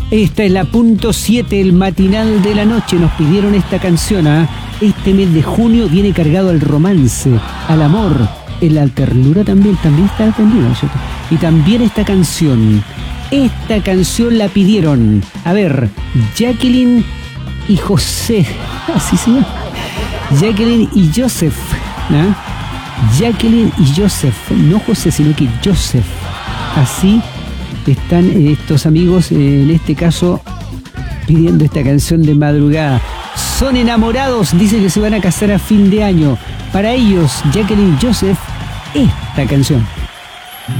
Esta es la punto 7, el matinal de la noche. Nos pidieron esta canción. Este mes de junio viene cargado al romance, al amor, en la ternura también está la ternura, ¿cierto? Y también esta canción la pidieron. A ver, Jacqueline y José, así se llama. Jacqueline y Joseph, ¿no? Jacqueline y Joseph, no José, sino que Joseph. Así están estos amigos, en este caso, pidiendo esta canción de madrugada. Son enamorados, dicen que se van a casar a fin de año. Para ellos, Jacqueline y Joseph, esta canción.